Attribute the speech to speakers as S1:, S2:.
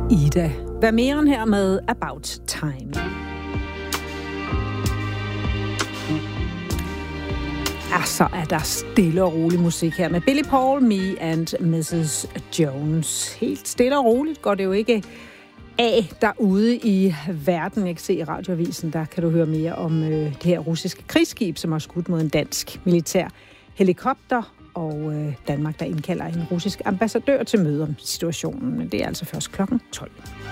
S1: Ida. Hvad mere end her med About Time. Ja, så er der stille og rolig musik her med Billy Paul, Me and Mrs. Jones. Helt stille og roligt går det jo ikke af derude i verden. Jeg kan se i radioavisen, der kan du høre mere om det her russiske krigsskib, som har skudt mod en dansk militær helikopter, og Danmark, der indkalder en russisk ambassadør til møde om situationen. Men det er altså først klokken 12.